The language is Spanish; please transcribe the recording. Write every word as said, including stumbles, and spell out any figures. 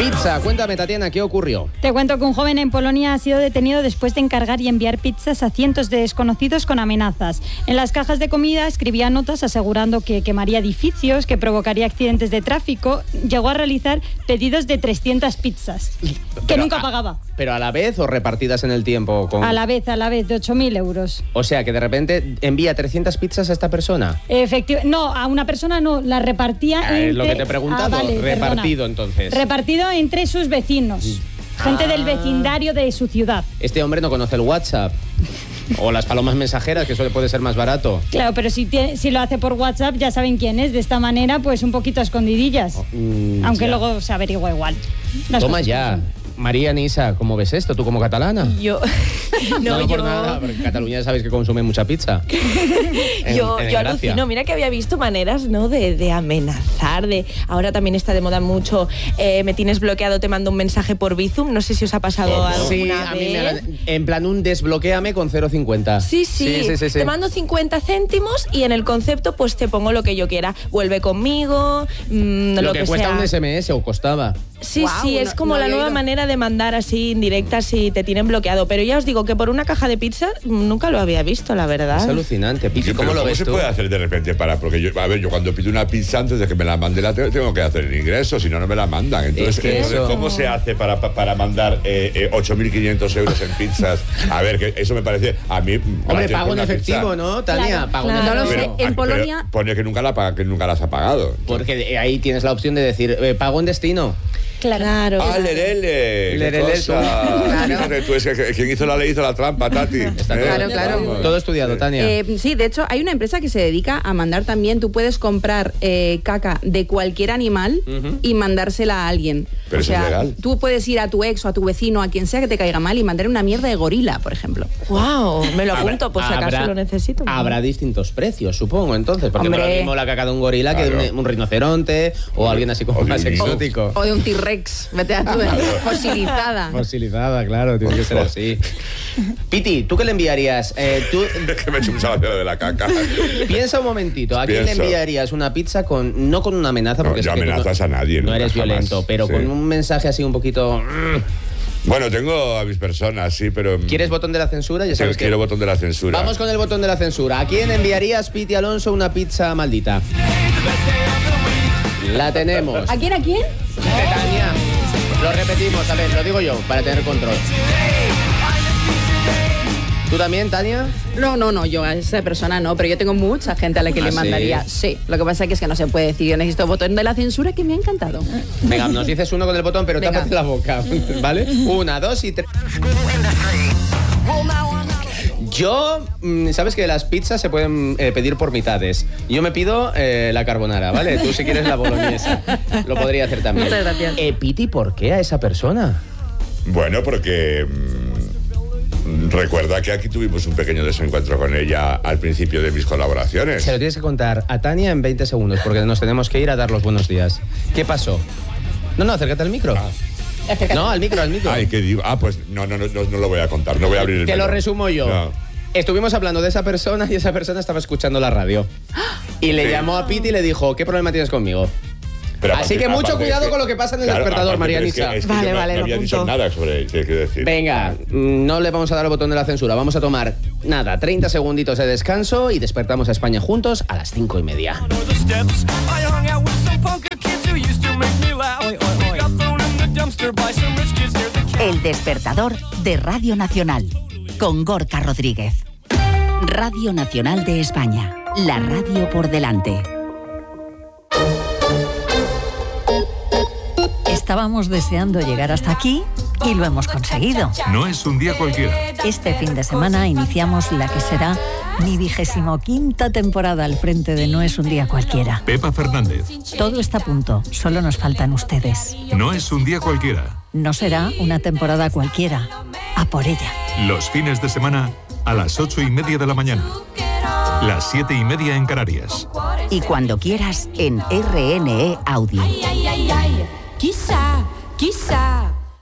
Pizza, cuéntame, Tatiana, ¿qué ocurrió? Te cuento que un joven en Polonia ha sido detenido después de encargar y enviar pizzas a cientos de desconocidos con amenazas. En las cajas de comida escribía notas asegurando que quemaría edificios, que provocaría accidentes de tráfico. Llegó a realizar pedidos de trescientas pizzas, que Pero nunca a, pagaba. ¿Pero a la vez o repartidas en el tiempo? Con... A la vez, a la vez, de ocho mil euros. O sea, que de repente envía trescientas pizzas a esta persona. Efectivamente, no, a una persona no, la repartía Ah, entre... es lo que te he preguntado, Ah, vale, repartido perdona. entonces. Repartido entre sus vecinos, gente Ah. del vecindario de su ciudad. Este hombre no conoce el WhatsApp. O las palomas mensajeras, que eso puede ser más barato. Claro, pero si, tiene, si lo hace por WhatsApp ya saben quién es. De esta manera, pues un poquito a escondidillas. Oh, mm, Aunque ya. luego se averigua igual. Las Toma cosas ya. pasan. María Nisa, ¿cómo ves esto? ¿Tú como catalana? Yo. No, No, no por yo. nada, porque en Cataluña ya sabéis que consume mucha pizza. En- yo en yo Gracia. alucino, mira que había visto maneras, ¿no? De, de amenazar, de ahora también está de moda mucho, eh, me tienes bloqueado, te mando un mensaje por Bizum, no sé si os ha pasado ¿Cómo? alguna Sí, vez. a mí me han- en plan un desbloquéame con cero coma cincuenta. Sí, sí, sí, sí, sí, sí. te mando cincuenta céntimos y en el concepto pues te pongo lo que yo quiera, vuelve conmigo, mmm, Lo, lo, que, que, cuesta sea. un S M S o costaba. Sí, Guau, sí, es no- como no la había nueva oído. manera de mandar así indirectas si te tienen bloqueado, pero ya os digo que por una caja de pizza mm, nunca lo había visto, la verdad. Es alucinante. Piti, Pero ¿cómo lo ves se tú? puede hacer de repente para? Porque yo, a ver, yo cuando pido una pizza antes de que me la mande la te- tengo que hacer el ingreso, si no, no me la mandan. Entonces, Es que entonces, eso- ¿cómo se hace para, pa- para mandar eh, eh, ocho mil quinientos euros en pizzas? A ver, que eso me parece a mí... Hombre, gracias pago por en una efectivo, pizza. ¿no, Tania? Claro, Pago en claro. No lo sé. efectivo. En ah, Polonia- pero pone que nunca, la paga, que nunca las ha pagado. Porque ahí tienes la opción de decir, eh, pago en destino. Claro. ¡Ah, lerele! Lerele, ¡Qué cosa! Claro. Fíjate tú, es que que quien hizo la ley hizo la trampa, Tati. Está ¿Eh? Claro, claro. Vamos. Todo estudiado, Tania. Eh, sí, de hecho, hay una empresa que se dedica a mandar también. Tú puedes comprar eh, caca de cualquier animal Ujú. y mandársela a alguien. Pero o eso es sea, legal. tú puedes ir a tu ex o a tu vecino, a quien sea que te caiga mal, y mandar una mierda de gorila, por ejemplo. Wow, me lo apunto, pues si acaso Habrá- lo necesito. Habrá distintos precios, supongo, entonces. Porque no es lo Hombre. mismo la caca de un gorila que de Claro. un, un rinoceronte o alguien así como O de más un niño. exótico. O de un T-Rex, vete a tu fosilizada. Fosilizada, claro, tiene que ser así. Piti, ¿tú qué le enviarías? Eh, tú Es que me he hecho un salacero de la caca. piensa un momentito, ¿a quién le Pienso. enviarías una pizza con no con una amenaza? No, Porque yo sé que tú amenazas a nadie, No nunca, eres jamás. violento, pero Sí. con un mensaje así un poquito. Bueno, tengo a mis personas, sí, pero... ¿Quieres botón de la censura? Ya Quiero, sabes que. quiero botón de la censura. Vamos con el botón de la censura. ¿A quién enviarías, Piti Alonso, una pizza maldita? La tenemos. ¿A quién, a quién? De Tania. Lo repetimos, a ver, lo digo yo, para tener control. ¿Tú también, Tania? No, no, no, yo a esa persona no, pero yo tengo mucha gente a la que ¿Ah, le sí? mandaría. Sí, lo que pasa es que no se puede decir. Yo necesito botón de la censura que me ha encantado. Venga, nos dices uno con el botón, pero Venga. tápate la boca, ¿vale? Una, dos y tres. Yo, mm, sabes que las pizzas se pueden eh, pedir por mitades. Yo me pido eh, la carbonara, ¿vale? Tú si quieres la boloñesa. Lo podría hacer también. Muchas gracias. Eh, Piti, ¿por qué a esa persona? Bueno, porque... mm, recuerda que aquí tuvimos un pequeño desencuentro con ella al principio de mis colaboraciones. Se lo tienes que contar a Tania en veinte segundos, porque nos tenemos que ir a dar los buenos días. ¿Qué pasó? No, no, acércate al micro. No, al micro, al micro. Ay, ¿qué digo? Ah, pues no, no, no, no, no lo voy a contar, no voy a abrir el Te lo melón. resumo yo. No. Estuvimos hablando de esa persona y esa persona estaba escuchando la radio. Y le Sí. llamó a Piti y le dijo, ¿qué problema tienes conmigo? Pero Así aparte- que mucho aparte cuidado es con lo que pasa en el claro, despertador, aparte, María pero es que- Nisa. es que Vale, yo no, vale, no lo había dicho apunto. nada sobre ella, quiero decir. Venga, mm, no le vamos a dar el botón de la censura. Vamos a tomar, nada, treinta segunditos de descanso y despertamos a España juntos a las cinco y media. El despertador de Radio Nacional, con Gorka Rodríguez. Radio Nacional de España, la radio por delante. Estábamos deseando llegar hasta aquí y lo hemos conseguido. No es un día cualquiera. Este fin de semana iniciamos la que será mi vigésimo quinta temporada al frente de No es un día cualquiera. Pepa Fernández. Todo está a punto, solo nos faltan ustedes. No es un día cualquiera. No será una temporada cualquiera. A por ella. Los fines de semana a las ocho y media de la mañana. Las siete y media en Canarias. Y cuando quieras en R N E Audio. Quizá, quizá.